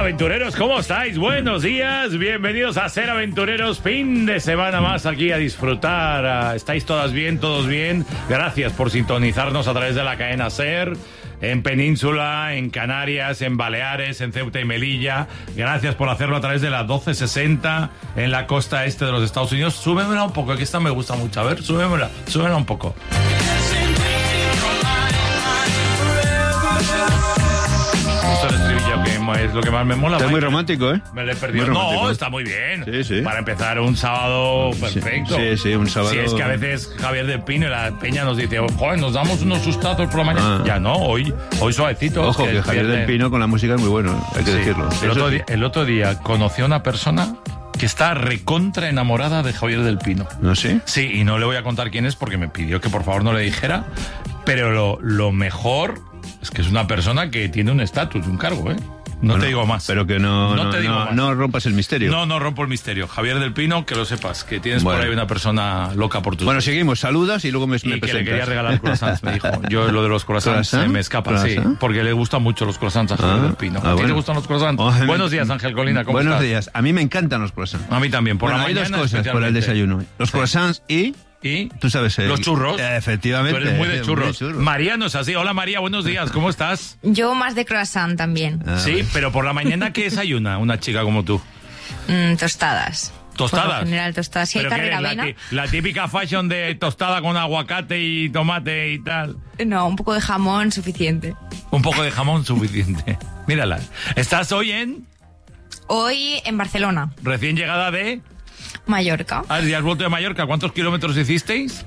Aventureros, ¿cómo estáis? Buenos días, bienvenidos a Ser Aventureros, fin de semana más aquí a disfrutar. ¿Estáis todas bien, todos bien? Gracias por sintonizarnos a través de la cadena Ser, en Península, en Canarias, en Baleares, en Ceuta y Melilla. Gracias por hacerlo a través de la 1260 en la costa este de los Estados Unidos. Súbemela un poco, que esta me gusta mucho. A ver, súbemela un poco. El estribillo que es lo que más me mola. Está muy romántico, ¿eh? Me lo he perdido. No, está muy bien. Sí, sí. Para empezar un sábado perfecto. Sí, un sábado. Si es que a veces Javier del Pino y la Peña nos dice, joder, nos damos unos sustazos por la mañana. Ya no, hoy suavecito. Ojo, que Javier del Pino con la música es muy bueno, hay que decirlo. El otro día conocí a una persona que está recontra enamorada de Javier del Pino. ¿No sé? Sí, y no le voy a contar quién es porque me pidió que por favor no le dijera, pero lo mejor es que es una persona que tiene un estatus, un cargo, ¿eh? No te digo más. Pero que no rompas el misterio. No rompo el misterio. Javier del Pino, que lo sepas, que tienes por ahí una persona loca por tus... Bueno, seguimos, saludas y luego me que presentas. le quería regalar croissants, me dijo. Yo lo de los croissants se me escapa, sí, porque le gustan mucho los croissants a Javier del Pino. ¿A ti te gustan los croissants? Buenos días, Ángel Colina, ¿cómo estás? Buenos días. A mí me encantan los croissants. A mí también, por la mañana. Hay dos cosas por el desayuno. Los croissants y... Tú sabes, los churros. Efectivamente. Tú eres muy de churros. María no es así. Hola María, buenos días, ¿cómo estás? Yo más de croissant también. Sí, pero por la mañana, ¿qué desayuna una chica como tú? Tostadas. ¿Tostadas? Por lo general, tostadas. Si hay carne de avena. La típica fashion de tostada con aguacate y tomate y tal. No, un poco de jamón suficiente. Un poco de jamón suficiente. Mírala. ¿Estás hoy en...? Hoy en Barcelona. Recién llegada de... Mallorca. ¿Ya has vuelto de Mallorca? ¿Cuántos kilómetros hicisteis?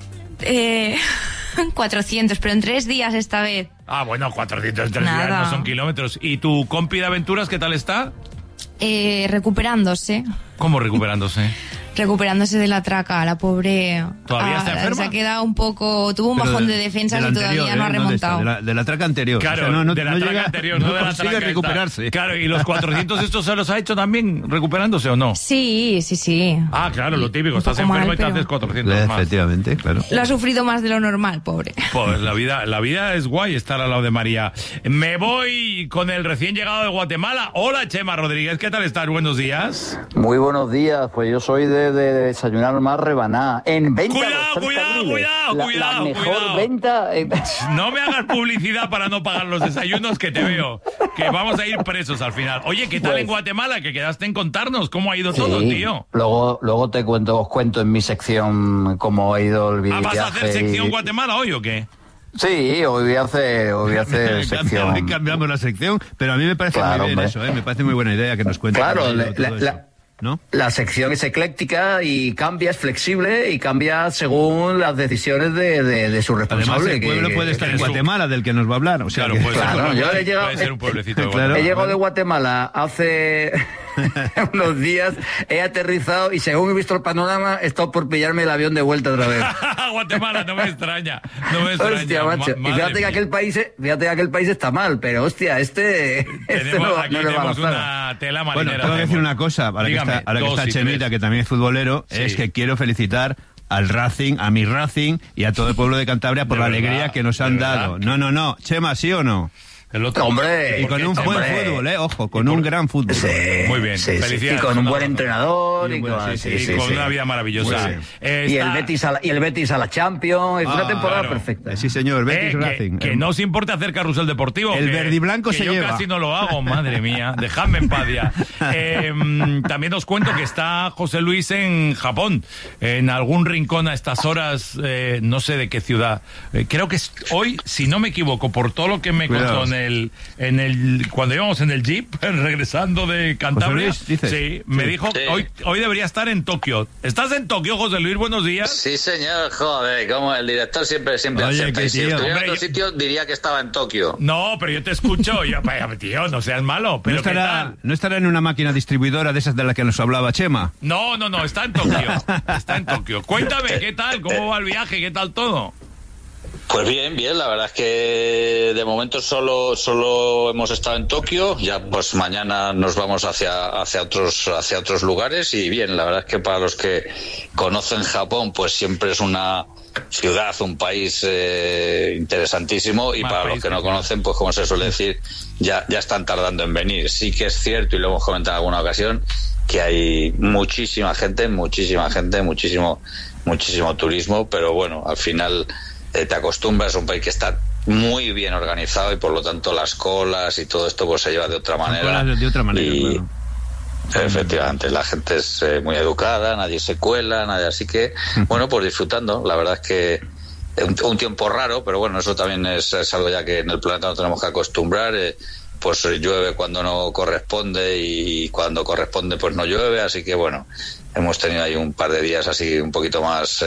400, pero en 3 días esta vez. Ah, bueno, 400 en 3 días no son kilómetros. ¿Y tu compi de aventuras qué tal está? Recuperándose. ¿Cómo recuperándose? Recuperándose de la traca, la pobre... ¿Todavía está enferma? Se ha quedado un poco... Tuvo un bajón de defensas y todavía no ha remontado. De la traca anterior. Claro, o sea, de la traca anterior, no de la consigue traca recuperarse. Claro, ¿y los 400 estos se los ha hecho también recuperándose o no? Sí. Ah, claro, lo típico, estás enfermo y te haces 400 más. Efectivamente, claro. Lo ha sufrido más de lo normal, pobre. Pues la vida es guay estar al lado de María. Me voy con el recién llegado de Guatemala. Hola, Chema Rodríguez, ¿qué tal estás? Buenos días. Muy buenos días, pues yo soy de desayunar más rebanada. En venta. Cuidado. La mejor venta. No me hagas publicidad para no pagar los desayunos, que te veo. Que vamos a ir presos al final. Oye, ¿qué tal en Guatemala? Que quedaste en contarnos cómo ha ido todo, tío. Luego os cuento en mi sección cómo ha ido el viaje. ¿Vas a hacer sección Guatemala hoy o qué? Sí, hoy voy a hacer sección. Hoy cambiamos la sección, pero a mí me parece muy bien eso, me parece muy buena idea que nos cuentes. Claro, ¿no? La sección es ecléctica y cambia, es flexible y cambia según las decisiones de su responsable. Además, el pueblo puede estar en Guatemala, del que nos va a hablar. O sea, claro, puede ser un pueblecito de Guatemala. He llegado de Guatemala hace unos días, he aterrizado y según he visto el panorama, he estado por pillarme el avión de vuelta otra vez. Guatemala, no me extraña. Hostia, macho. Y fíjate que aquel país está mal, pero hostia, tenemos una tela marinera. Bueno, tengo que decir una cosa, ahora que está Chemita, que también es futbolero, es que quiero felicitar al Racing, a mi Racing y a todo el pueblo de Cantabria por la alegría que nos han dado. No, Chema, ¿sí o no? El otro, hombre, y con un buen fútbol, ojo, con un gran fútbol. Sí, muy bien, felicidades. Y con un buen entrenador y con una vida maravillosa. Y el Betis a la Champions, es una temporada perfecta. Sí, señor, Betis Racing. Que no os importe hacer carrusel deportivo. El verde y blanco se lleva. Yo casi no lo hago, madre mía, dejadme en paz ya. También os cuento que está José Luis en Japón, en algún rincón a estas horas, no sé de qué ciudad. Creo que es hoy, si no me equivoco, por todo lo que me contó cuando íbamos en el jeep regresando de Cantabria, José Luis, sí, me dijo hoy debería estar en Tokio. ¿Estás en Tokio, José Luis? Buenos días. Sí, señor, joder, como el director siempre Oye, acepta. que Si tío, estuviera en otro sitio diría que estaba en Tokio. No, pero yo te escucho. Tío, no seas malo. Pero ¿No estará en una máquina distribuidora de esas de las que nos hablaba Chema? No, está en Tokio. Cuéntame, ¿qué tal? ¿Cómo va el viaje? ¿Qué tal todo? Pues bien, la verdad es que de momento solo hemos estado en Tokio, ya pues mañana nos vamos hacia otros lugares y bien, la verdad es que para los que conocen Japón pues siempre es una ciudad, un país interesantísimo, y para los que no conocen, pues como se suele decir, ya están tardando en venir. Sí que es cierto, y lo hemos comentado en alguna ocasión, que hay muchísima gente, muchísimo turismo, pero bueno, al final te acostumbras. Es un país que está muy bien organizado y por lo tanto las colas y todo esto pues se lleva de otra manera. Y claro. Efectivamente, la gente es muy educada, nadie se cuela, así que bueno, pues disfrutando. La verdad es que un tiempo raro, pero bueno, eso también es algo ya que en el planeta no tenemos que acostumbrar. Pues llueve cuando no corresponde y cuando corresponde pues no llueve, así que bueno, hemos tenido ahí un par de días así un poquito más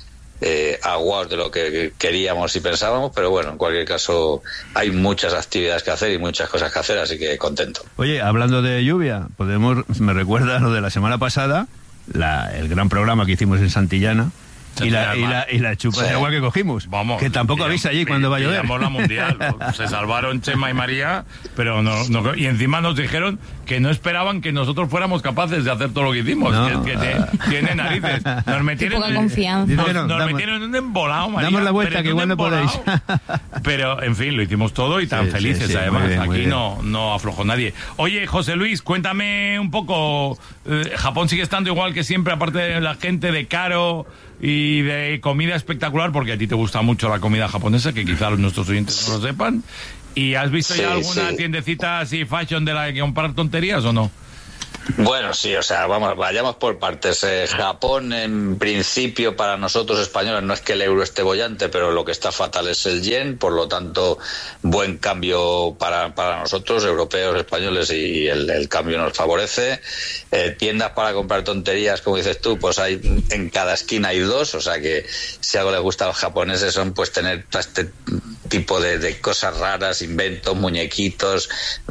aguados de lo que queríamos y pensábamos, pero bueno, en cualquier caso hay muchas actividades que hacer y muchas cosas que hacer, así que contento. Oye, hablando de lluvia, me recuerda lo de la semana pasada, el gran programa que hicimos en Santillana. Y la chupa de agua que cogimos. Vamos, que tampoco avisa allí cuando va a llover. La mundial. Se salvaron Chema y María, pero no, y encima nos dijeron que no esperaban que nosotros fuéramos capaces de hacer todo lo que hicimos. No. Que tiene narices. Nos metieron, poca confianza. Nos metieron en un embolado, María. Damos la vuelta, que igual no podéis. Pero, en fin, lo hicimos todo y tan felices, sí, además. Muy bien. Aquí no aflojó nadie. Oye, José Luis, cuéntame un poco. Japón sigue estando igual que siempre, aparte de la gente, de caro y de comida espectacular, porque a ti te gusta mucho la comida japonesa, que quizá nuestros oyentes no lo sepan. ¿Y has visto ya alguna tiendecita así fashion de la que comprar tonterías o no? Bueno, sí, o sea, vayamos por partes. Japón, en principio, para nosotros españoles, no es que el euro esté bollante, pero lo que está fatal es el yen, por lo tanto, buen cambio para nosotros, europeos, españoles, y el cambio nos favorece. Tiendas para comprar tonterías, como dices tú, pues hay en cada esquina hay dos, o sea que si algo les gusta a los japoneses son pues tener este tipo de cosas raras, inventos, muñequitos,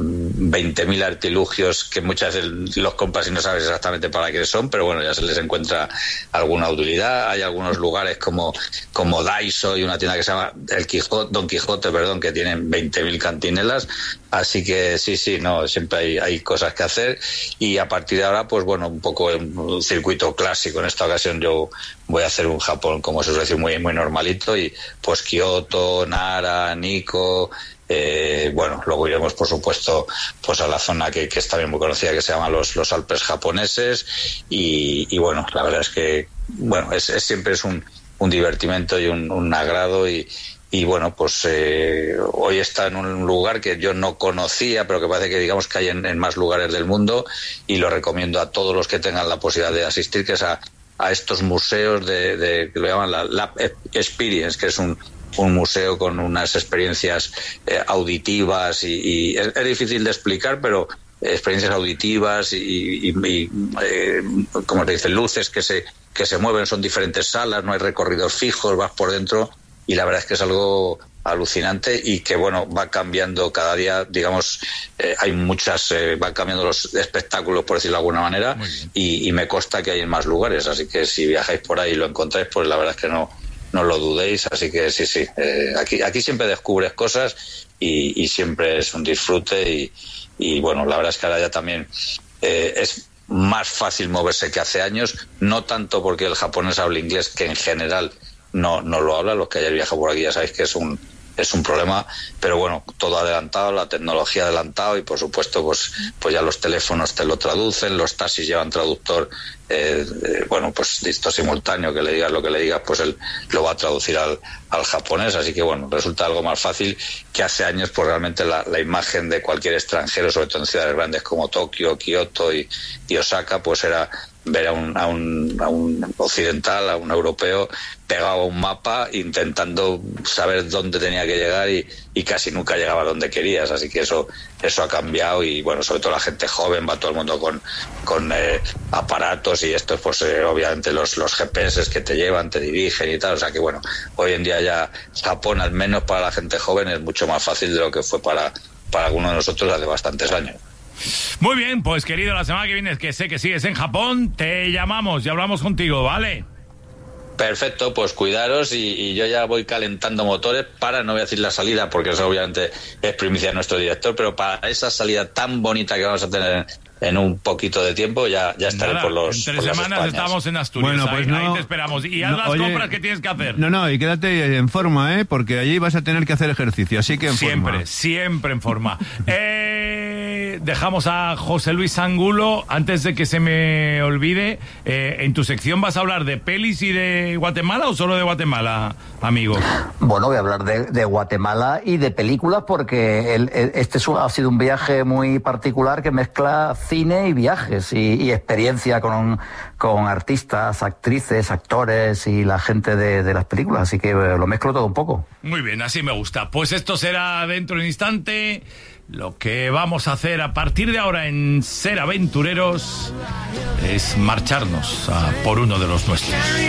20.000 artilugios que muchas veces los compras y no sabes exactamente para qué son, pero bueno, ya se les encuentra alguna utilidad. Hay algunos lugares como Daiso y una tienda que se llama Don Quijote, que tienen 20.000 cantinelas, así que sí, no, siempre hay cosas que hacer, y a partir de ahora, pues bueno, un poco un circuito clásico. En esta ocasión yo voy a hacer un Japón, como se suele decir, muy, muy normalito, y pues Kioto, Nara, Nikko. Bueno, luego iremos, por supuesto, pues a la zona que es también muy conocida, que se llama los Alpes japoneses, y bueno, la verdad es que bueno, siempre es un divertimento y un agrado, y bueno, pues hoy está en un lugar que yo no conocía, pero que parece que digamos que hay en más lugares del mundo, y lo recomiendo a todos los que tengan la posibilidad de asistir, que es a estos museos que lo llaman la Lab Experience, que es un museo con unas experiencias auditivas y es difícil de explicar, pero experiencias auditivas y como te dicen, luces que se mueven, son diferentes salas, no hay recorridos fijos, vas por dentro, y la verdad es que es algo alucinante, y que bueno, va cambiando cada día, digamos, hay van cambiando los espectáculos, por decirlo de alguna manera, y me consta que hay en más lugares, así que si viajáis por ahí y lo encontráis, pues la verdad es que no lo dudéis, así que sí, aquí siempre descubres cosas y siempre es un disfrute, y bueno, la verdad es que ahora ya también es más fácil moverse que hace años, no tanto porque el japonés habla inglés, que en general no lo habla. Los que hayáis viajado por aquí ya sabéis que es un problema, pero bueno, todo adelantado, la tecnología adelantado, y por supuesto pues ya los teléfonos te lo traducen, los taxis llevan traductor, bueno, pues listo simultáneo, que le digas lo que le digas, pues él lo va a traducir al japonés, así que bueno, resulta algo más fácil que hace años. Pues realmente la imagen de cualquier extranjero, sobre todo en ciudades grandes como Tokio, Kioto y Osaka, pues era ver a un occidental, a un europeo pegado a un mapa intentando saber dónde tenía que llegar, y casi nunca llegaba a donde querías, así que eso ha cambiado, y bueno, sobre todo la gente joven, va todo el mundo con aparatos, y estos pues obviamente los GPS que te llevan, te dirigen y tal, o sea que bueno, hoy en día ya Japón, al menos para la gente joven, es mucho más fácil de lo que fue para algunos de nosotros hace bastantes años. Muy bien, pues querido, la semana que viene, que sé que sigues en Japón, te llamamos y hablamos contigo, ¿vale? Perfecto, pues cuidaros y yo ya voy calentando motores para, no voy a decir la salida porque eso obviamente es primicia de nuestro director, pero para esa salida tan bonita que vamos a tener en un poquito de tiempo ya estaré por los en 3 semanas estamos en Asturias. Bueno, pues ahí te esperamos. Y haz las compras que tienes que hacer. No, y quédate en forma, porque allí vas a tener que hacer ejercicio, así que en forma. Siempre en forma. Dejamos a José Luis Angulo. Antes de que se me olvide, ¿en tu sección vas a hablar de pelis y de Guatemala o solo de Guatemala, amigo? Bueno, voy a hablar de Guatemala y de películas porque ha sido un viaje muy particular que mezcla cine y viajes y experiencia con artistas, actrices, actores y la gente de las películas, así que lo mezclo todo un poco. Muy bien, así me gusta. Pues esto será dentro de un instante. Lo que vamos a hacer a partir de ahora en Ser Aventureros es marcharnos a por uno de los nuestros.